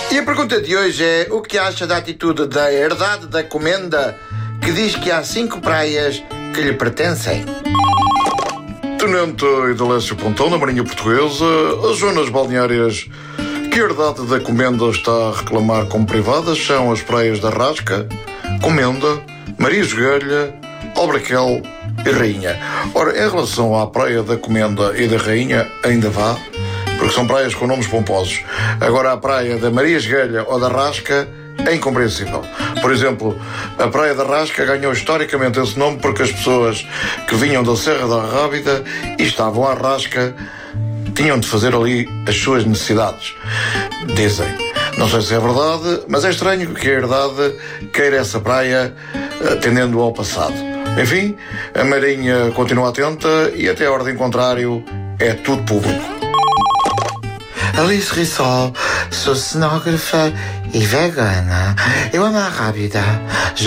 E a pergunta de hoje é: o que acha da atitude da Herdade da Comenda, que diz que há 5 praias que lhe pertencem? Tenente Idalécio Pontão, na Marinha Portuguesa, as zonas balneárias que a Herdade da Comenda está a reclamar como privadas são as praias da Rasca, Comenda, Maria Joelha, Albraquel e Rainha. Ora, em relação à praia da Comenda e da Rainha, ainda vá, porque são praias com nomes pomposos. Agora, a praia da Maria Joelha ou da Rasca é incompreensível. Por exemplo, a Praia da Rasca ganhou historicamente esse nome porque as pessoas que vinham da Serra da Rábida e estavam à Rasca tinham de fazer ali as suas necessidades. Dizem. Não sei se é verdade, mas é estranho que a Herdade queira essa praia atendendo ao passado. Enfim, a Marinha continua atenta e até a ordem contrário é tudo público. Alice Rissol, sou cenógrafa e vegana. Eu amo a Rábida.